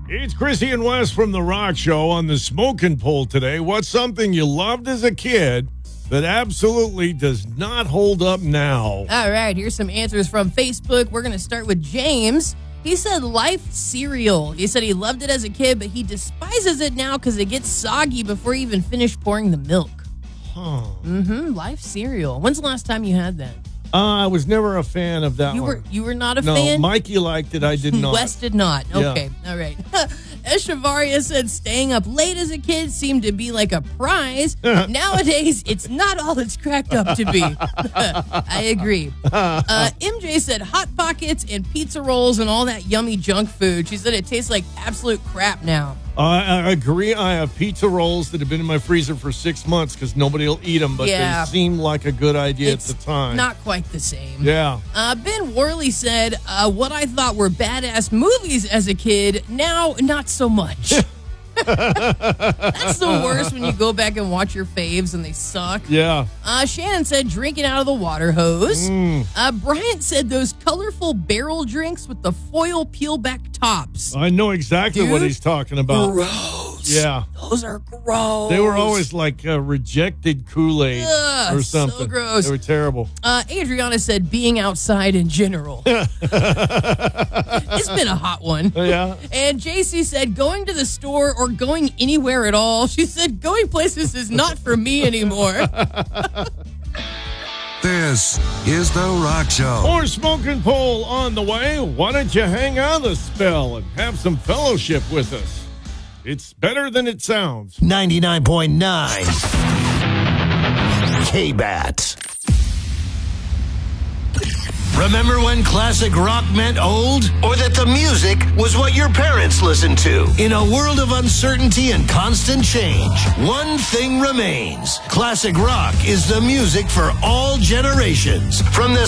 It's Chrissy and Wes from The Rock Show on the Smoking Poll today. What's something you loved as a kid that absolutely does not hold up now? All right, here's some answers from Facebook. We're going to start with James. He said Life cereal. He said he loved it as a kid, but he despises it now because it gets soggy before you even finish pouring the milk. Huh. Life cereal. When's the last time you had that? I was never a fan of that one. You were not a No, fan? Mikey liked it. I did not. Wes did not. Yeah. Okay, all right. Eshavaria said staying up late as a kid seemed to be like a prize. Nowadays, it's not all it's cracked up to be. I agree. MJ said Hot Pockets and pizza rolls and all that yummy junk food. She said it tastes like absolute crap now. I agree. I have pizza rolls that have been in my freezer for 6 months because nobody will eat them, but Yeah. they seemed like a good idea It's at the time. not quite the same. Yeah. Ben Worley said, what I thought were badass movies as a kid, now not so much. That's the worst when you go back and watch your faves and they suck. Yeah. Shannon said drinking out of the water hose. Bryant said those colorful barrel drinks with the foil peel back tops. I know exactly what Dude, he's talking about. Gross. Yeah. Those are gross. They were always like rejected Kool-Aid Ugh, or so something. gross. They were terrible. Adriana said being outside in general. It's been a hot one. Yeah. And JC said going to the store or going anywhere at all. She said going places is not for me anymore. This is The Rock Show. More Smoking Poll on the way. Why don't you hang on a spell and have some fellowship with us? It's better than it sounds. 99.9 K-Bat. Remember when classic rock meant old? Or that the music was what your parents listened to? In a world of uncertainty and constant change, one thing remains. Classic rock is the music for all generations. From the